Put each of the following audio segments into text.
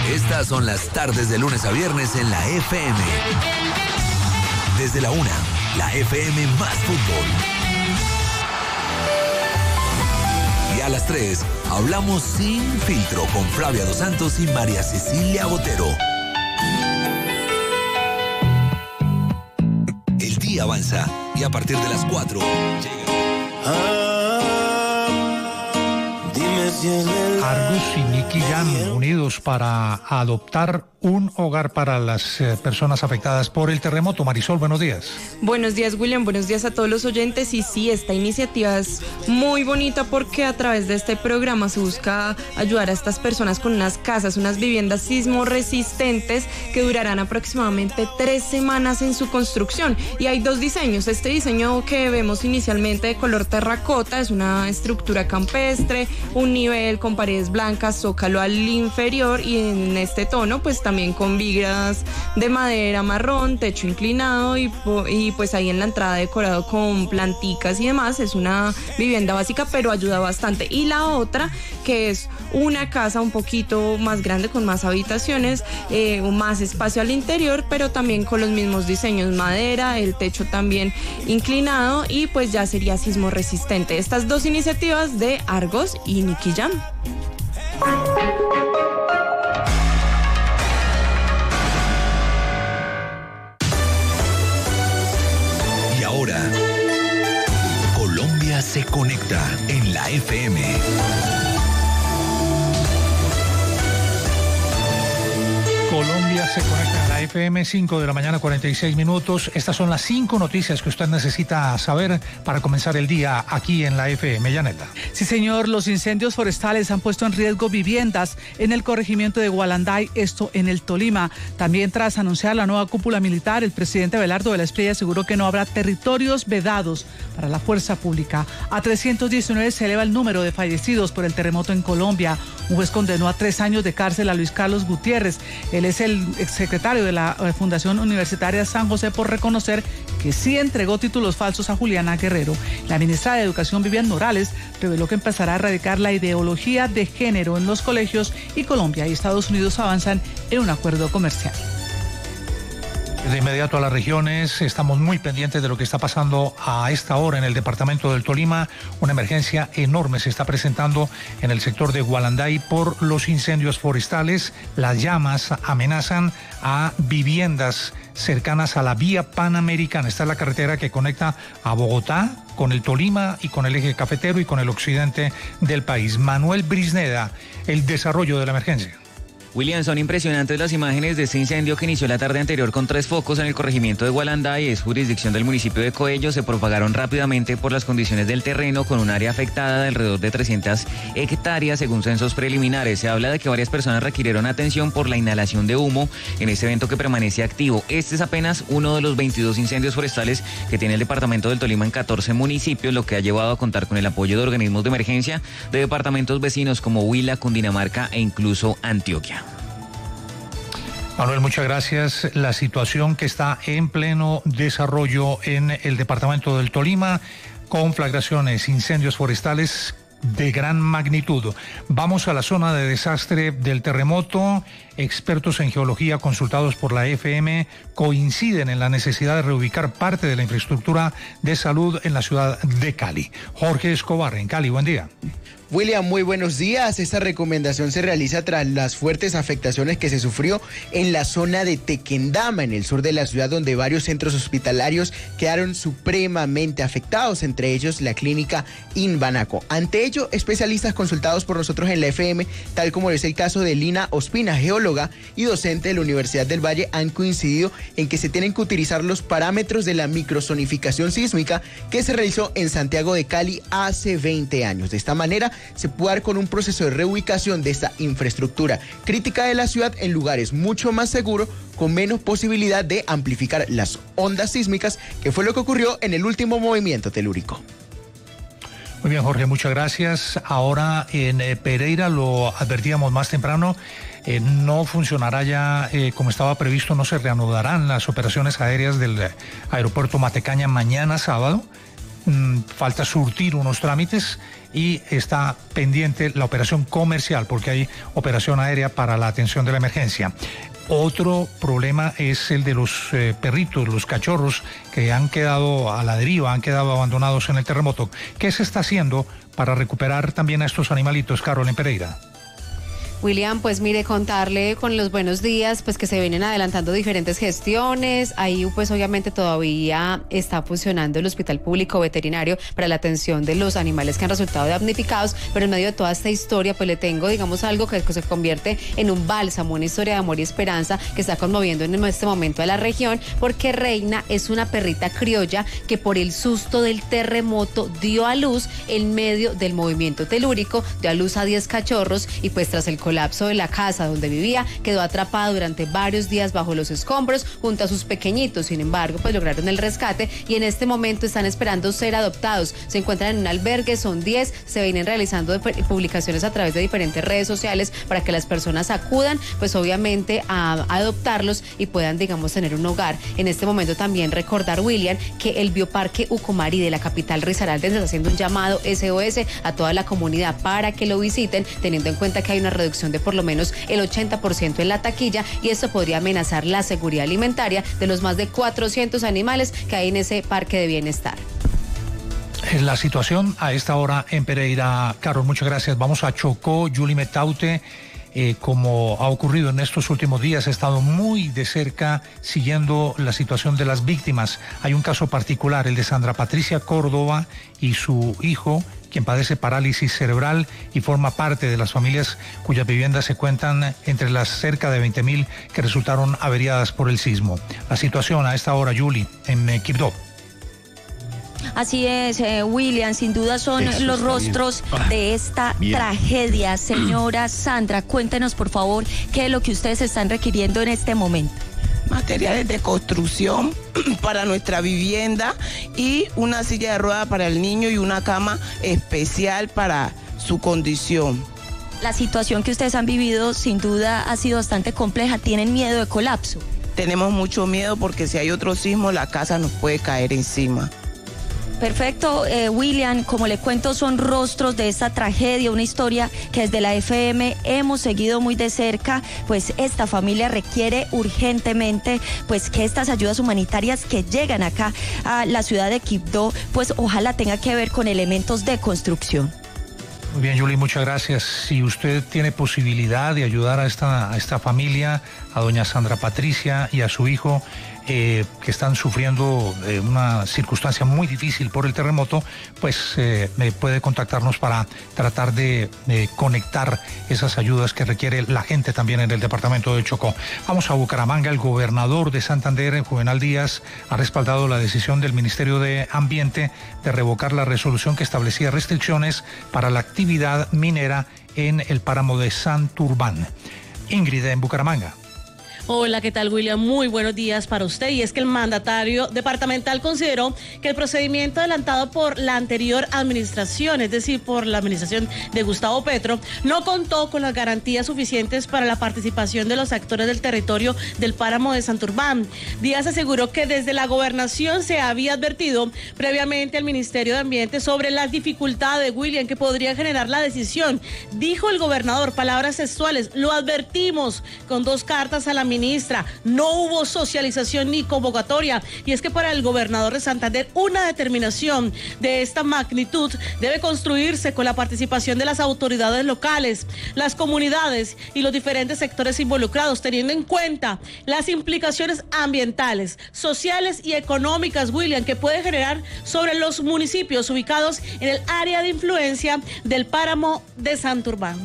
Estas son las tardes de lunes a viernes en la FM. Desde la 1, la FM más fútbol. Y a las 3, hablamos sin filtro con Flavia Dos Santos y María Cecilia Botero. El día avanza y a partir de las 4 llega. Argos y Nicky Jam unidos para adoptar un hogar para las personas afectadas por el terremoto. Marisol, buenos días. Buenos días, William. Buenos días a todos los oyentes. Y sí, esta iniciativa es muy bonita porque a través de este programa se busca ayudar a estas personas con unas casas, unas viviendas sismo resistentes que durarán aproximadamente 3 semanas en su construcción. Y hay 2 diseños. Este diseño que vemos inicialmente de color terracota es una estructura campestre, un nivel con paredes blancas, zócalo al inferior, y en este tono pues también con vigas de madera marrón, techo inclinado y pues ahí en la entrada decorado con planticas y demás. Es una vivienda básica pero ayuda bastante. Y la otra que es una casa un poquito más grande con más habitaciones, más espacio al interior, pero también con los mismos diseños, madera, el techo también inclinado, y pues ya sería sismo resistente. Estas 2 iniciativas de Argos y Nicky Jam. Y ahora, Colombia se conecta en la FM. Colombia se conecta a la FM, 5 de la mañana, 46 minutos. Estas son las 5 noticias que usted necesita saber para comenzar el día aquí en la FM. Yanela. Sí, señor, los incendios forestales han puesto en riesgo viviendas en el corregimiento de Gualanday, esto en el Tolima. También tras anunciar la nueva cúpula militar, el presidente Abelardo de la Espriella aseguró que no habrá territorios vedados para la fuerza pública. A 319 se eleva el número de fallecidos por el terremoto en Colombia. Un juez condenó a 3 años de cárcel a Luis Carlos Gutiérrez. Él es el exsecretario de la Fundación Universitaria San José por reconocer que sí entregó títulos falsos a Juliana Guerrero. La ministra de Educación, Vivian Morales, reveló que empezará a erradicar la ideología de género en los colegios, y Colombia y Estados Unidos avanzan en un acuerdo comercial. De inmediato a las regiones, estamos muy pendientes de lo que está pasando a esta hora en el departamento del Tolima. Una emergencia enorme se está presentando en el sector de Gualanday por los incendios forestales. Las llamas amenazan a viviendas cercanas a la vía Panamericana. Esta es la carretera que conecta a Bogotá con el Tolima y con el eje cafetero y con el occidente del país. Manuel Brisneda, el desarrollo de la emergencia. William, son impresionantes las imágenes de este incendio que inició la tarde anterior con 3 focos en el corregimiento de Gualanday, es jurisdicción del municipio de Coello. Se propagaron rápidamente por las condiciones del terreno, con un área afectada de alrededor de 300 hectáreas según censos preliminares. Se habla de que varias personas requirieron atención por la inhalación de humo en este evento que permanece activo. Este es apenas uno de los 22 incendios forestales que tiene el departamento del Tolima en 14 municipios, lo que ha llevado a contar con el apoyo de organismos de emergencia de departamentos vecinos como Huila, Cundinamarca e incluso Antioquia. Manuel, muchas gracias. La situación que está en pleno desarrollo en el departamento del Tolima, conflagraciones, incendios forestales de gran magnitud. Vamos a la zona de desastre del terremoto. Expertos en geología consultados por la FM coinciden en la necesidad de reubicar parte de la infraestructura de salud en la ciudad de Cali. Jorge Escobar, en Cali, buen día. William, muy buenos días. Esta recomendación se realiza tras las fuertes afectaciones que se sufrió en la zona de Tequendama, en el sur de la ciudad, donde varios centros hospitalarios quedaron supremamente afectados, entre ellos la clínica Inbanaco. Ante ello, especialistas consultados por nosotros en la FM, tal como es el caso de Lina Ospina, geóloga y docente de la Universidad del Valle, han coincidido en que se tienen que utilizar los parámetros de la microzonificación sísmica que se realizó en Santiago de Cali hace 20 años. De esta manera, se puede dar con un proceso de reubicación de esta infraestructura crítica de la ciudad en lugares mucho más seguros, con menos posibilidad de amplificar las ondas sísmicas, que fue lo que ocurrió en el último movimiento telúrico. Muy bien, Jorge, muchas gracias. Ahora en Pereira, lo advertíamos más temprano, no funcionará ya como estaba previsto, no se reanudarán las operaciones aéreas del aeropuerto Matecaña mañana sábado. falta surtir unos trámites y está pendiente la operación comercial porque hay operación aérea para la atención de la emergencia. Otro problema es el de los perritos, los cachorros que han quedado a la deriva, han quedado abandonados en el terremoto. ¿Qué se está haciendo para recuperar también a estos animalitos, Carolyn Pereira? William, pues mire, contarle con los buenos días, pues que se vienen adelantando diferentes gestiones. Ahí pues obviamente todavía está funcionando el Hospital Público Veterinario para la atención de los animales que han resultado damnificados, pero en medio de toda esta historia pues le tengo, digamos, algo que se convierte en un bálsamo, una historia de amor y esperanza que está conmoviendo en este momento a la región, porque Reina es una perrita criolla que por el susto del terremoto dio a luz en medio del movimiento telúrico, dio a luz a 10 cachorros y pues tras el colapso de la casa donde vivía, quedó atrapada durante varios días bajo los escombros junto a sus pequeñitos. Sin embargo, pues lograron el rescate y en este momento están esperando ser adoptados. Se encuentran en un albergue, son 10, se vienen realizando publicaciones a través de diferentes redes sociales para que las personas acudan, pues obviamente a adoptarlos y puedan, digamos, tener un hogar. En este momento también recordar, William, que el Bioparque Ucumari de la capital Risaralda está haciendo un llamado SOS a toda la comunidad para que lo visiten, teniendo en cuenta que hay una reducción de por lo menos el 80% en la taquilla y esto podría amenazar la seguridad alimentaria de los más de 400 animales que hay en ese parque de bienestar. La situación a esta hora en Pereira. Carol, muchas gracias. Vamos a Chocó. Julie Metaute, como ha ocurrido en estos últimos días, ha estado muy de cerca siguiendo la situación de las víctimas. Hay un caso particular, el de Sandra Patricia Córdoba y su hijo, quien padece parálisis cerebral y forma parte de las familias cuyas viviendas se cuentan entre las cerca de 20.000 que resultaron averiadas por el sismo. La situación a esta hora, Julie, en Quibdó. Así es, William, sin duda son los rostros de esta tragedia. Señora Sandra, cuéntenos por favor qué es lo que ustedes están requiriendo en este momento. Materiales de construcción para nuestra vivienda y una silla de ruedas para el niño y una cama especial para su condición. La situación que ustedes han vivido sin duda ha sido bastante compleja. ¿Tienen miedo de colapso? Tenemos mucho miedo porque si hay otro sismo la casa nos puede caer encima. Perfecto, William, como le cuento, son rostros de esta tragedia, una historia que desde la FM hemos seguido muy de cerca, pues esta familia requiere urgentemente pues que estas ayudas humanitarias que llegan acá a la ciudad de Quibdó, pues ojalá tenga que ver con elementos de construcción. Muy bien, Julie, muchas gracias. Si usted tiene posibilidad de ayudar a esta familia, a doña Sandra Patricia y a su hijo, que están sufriendo una circunstancia muy difícil por el terremoto, pues puede contactarnos para tratar de conectar esas ayudas que requiere la gente también en el departamento de Chocó. Vamos a Bucaramanga. El gobernador de Santander, Juvenal Díaz, ha respaldado la decisión del Ministerio de Ambiente de revocar la resolución que establecía restricciones para la actividad minera en el páramo de Santurbán. Ingrid, en Bucaramanga. Hola, ¿qué tal, William? Muy buenos días para usted. Y es que el mandatario departamental consideró que el procedimiento adelantado por la anterior administración, es decir, por la administración de Gustavo Petro, no contó con las garantías suficientes para la participación de los actores del territorio del páramo de Santurbán. Díaz aseguró que desde la gobernación se había advertido previamente al Ministerio de Ambiente sobre las dificultades, William, que podría generar la decisión. Dijo el gobernador, palabras textuales: lo advertimos con 2 cartas a la ministra, no hubo socialización ni convocatoria. Y es que para el gobernador de Santander, una determinación de esta magnitud debe construirse con la participación de las autoridades locales, las comunidades y los diferentes sectores involucrados, teniendo en cuenta las implicaciones ambientales, sociales y económicas, William, que puede generar sobre los municipios ubicados en el área de influencia del páramo de Santurbán.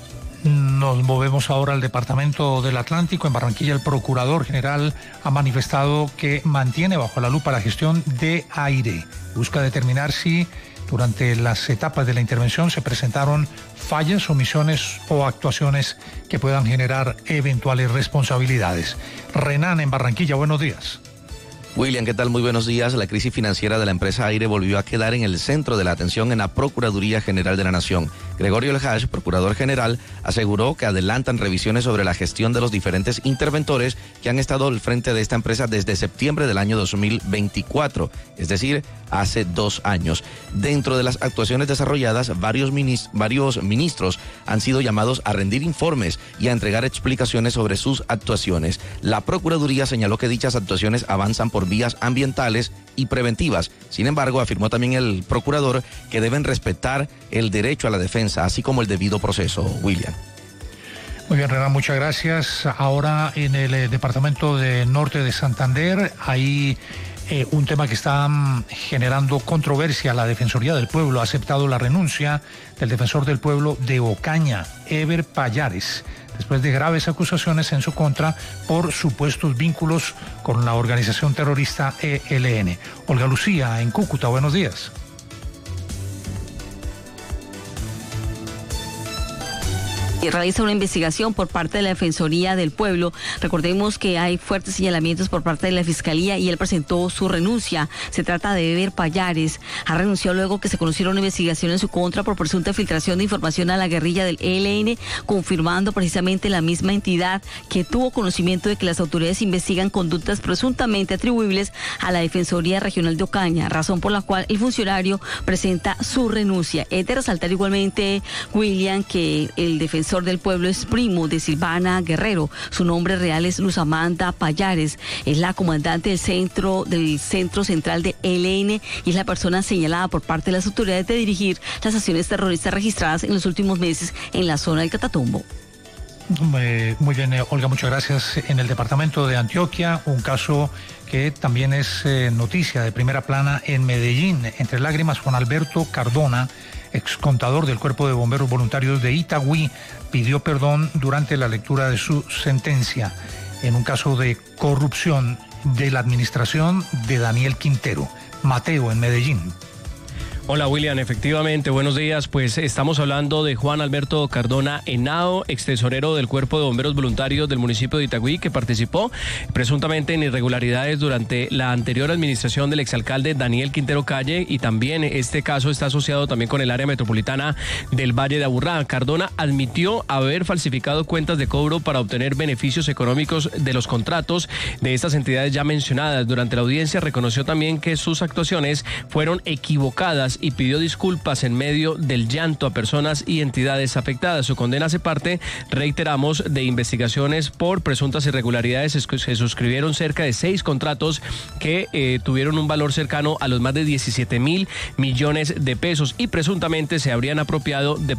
Nos movemos ahora al departamento del Atlántico. En Barranquilla, el procurador general ha manifestado que mantiene bajo la lupa la gestión de aire. Busca determinar si durante las etapas de la intervención se presentaron fallas, omisiones o actuaciones que puedan generar eventuales responsabilidades. Renan, en Barranquilla, buenos días. William, ¿qué tal? Muy buenos días. La crisis financiera de la empresa Aire volvió a quedar en el centro de la atención en la Procuraduría General de la Nación. Gregorio El-Haj, procurador general, aseguró que adelantan revisiones sobre la gestión de los diferentes interventores que han estado al frente de esta empresa desde septiembre del año 2024, es decir, hace 2 años. Dentro de las actuaciones desarrolladas, varios ministros han sido llamados a rendir informes y a entregar explicaciones sobre sus actuaciones. La Procuraduría señaló que dichas actuaciones avanzan por vías ambientales y preventivas. Sin embargo, afirmó también el procurador que deben respetar el derecho a la defensa, así como el debido proceso. William. Muy bien, Renan, muchas gracias. Ahora en el departamento de Norte de Santander hay un tema que está generando controversia. La Defensoría del Pueblo ha aceptado la renuncia del defensor del pueblo de Ocaña, Ever Payares, después de graves acusaciones en su contra por supuestos vínculos con la organización terrorista ELN. Olga Lucía, en Cúcuta, buenos días. Realiza una investigación por parte de la Defensoría del Pueblo. Recordemos que hay fuertes señalamientos por parte de la Fiscalía y él presentó su renuncia. Se trata de Ever Payares. Ha renunciado luego que se conociera una investigación en su contra por presunta filtración de información a la guerrilla del ELN, confirmando precisamente la misma entidad que tuvo conocimiento de que las autoridades investigan conductas presuntamente atribuibles a la Defensoría Regional de Ocaña, razón por la cual el funcionario presenta su renuncia. Es de resaltar igualmente, William, que el defensor del pueblo es primo de Silvana Guerrero. Su nombre real es Luz Amanda Payares. Es la comandante del centro central de ELN y es la persona señalada por parte de las autoridades de dirigir las acciones terroristas registradas en los últimos meses en la zona del Catatumbo. Muy bien, Olga, muchas gracias. En el departamento de Antioquia, un caso que también es noticia de primera plana en Medellín. Entre lágrimas, Juan Alberto Cardona, excontador del Cuerpo de Bomberos Voluntarios de Itagüí, pidió perdón durante la lectura de su sentencia en un caso de corrupción de la administración de Daniel Quintero. Mateo, en Medellín. Hola William, efectivamente, buenos días. Pues estamos hablando de Juan Alberto Cardona Henao, extesorero del Cuerpo de Bomberos Voluntarios del municipio de Itagüí, que participó presuntamente en irregularidades durante la anterior administración del exalcalde Daniel Quintero Calle, y también este caso está asociado también con el área metropolitana del Valle de Aburrá. Cardona admitió haber falsificado cuentas de cobro para obtener beneficios económicos de los contratos de estas entidades ya mencionadas. Durante la audiencia reconoció también que sus actuaciones fueron equivocadas y pidió disculpas en medio del llanto a personas y entidades afectadas. Su condena hace parte, reiteramos, de investigaciones por presuntas irregularidades. Se suscribieron cerca de 6 contratos que tuvieron un valor cercano a los más de 17.000 millones de pesos y presuntamente se habrían apropiado de